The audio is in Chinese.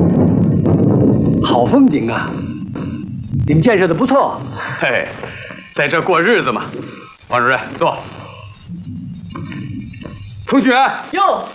好风景啊！你们建设的不错。 嘿，在这过日子嘛。王主任，坐。同学， 哟，